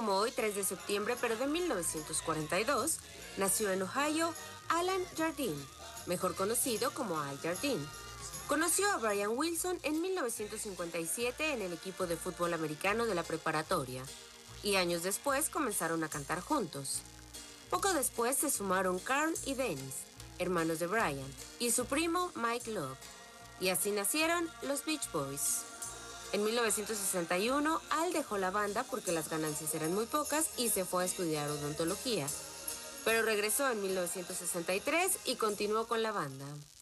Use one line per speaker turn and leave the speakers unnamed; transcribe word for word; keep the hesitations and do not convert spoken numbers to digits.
como hoy, tres de septiembre, pero de mil novecientos cuarenta y dos, nació en Ohio Alan Jardine, mejor conocido como Al Jardine. Conoció a Brian Wilson en mil novecientos cincuenta y siete en el equipo de fútbol americano de la preparatoria, y años después comenzaron a cantar juntos. Poco después se sumaron Carl y Dennis, hermanos de Brian, y su primo Mike Love, y así nacieron los Beach Boys. En mil novecientos sesenta y uno, Al dejó la banda porque las ganancias eran muy pocas y se fue a estudiar odontología, pero regresó en mil novecientos sesenta y tres y continuó con la banda.